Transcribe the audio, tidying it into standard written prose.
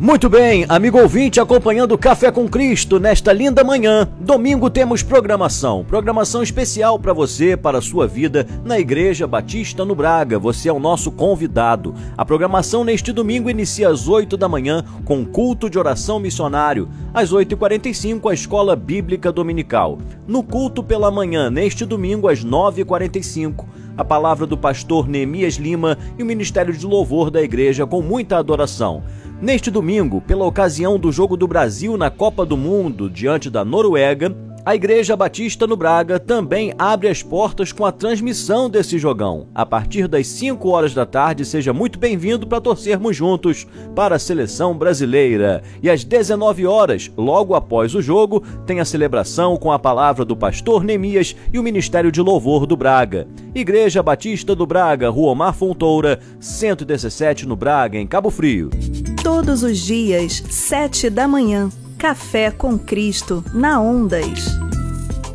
Muito bem, amigo ouvinte, acompanhando o Café com Cristo nesta linda manhã. Domingo temos programação especial para você, para a sua vida, na Igreja Batista no Braga. Você é o nosso convidado. A programação neste domingo inicia às 8 da manhã com culto de oração missionário. Às 8h45, a Escola Bíblica Dominical. No culto pela manhã, neste domingo, às 9h45, a palavra do pastor Neemias Lima e o Ministério de Louvor da Igreja com muita adoração. Neste domingo, pela ocasião do Jogo do Brasil na Copa do Mundo diante da Noruega, a Igreja Batista no Braga também abre as portas com a transmissão desse jogão. A partir das 5 horas da tarde, seja muito bem-vindo para torcermos juntos para a seleção brasileira. E às 19 horas, logo após o jogo, tem a celebração com a palavra do pastor Neemias e o Ministério de Louvor do Braga. Igreja Batista do Braga, Rua Omar Fontoura, 117 no Braga, em Cabo Frio. Todos os dias, 7 da manhã. Café com Cristo, na Ondas.